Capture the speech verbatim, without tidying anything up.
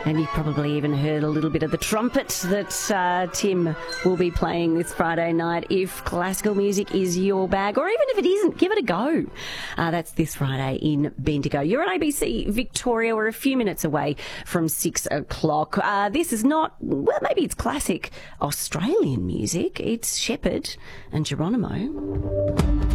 And you've probably even heard a little bit of the trumpet that uh, Tim will be playing this Friday night. If classical music is your bag, or even if it isn't, give it a go. Uh, that's this Friday in Bendigo. You're on A B C Victoria. We're a few minutes away from six o'clock. Uh, this is not, well, maybe it's classic Australian music. It's Shepherd and Geronimo.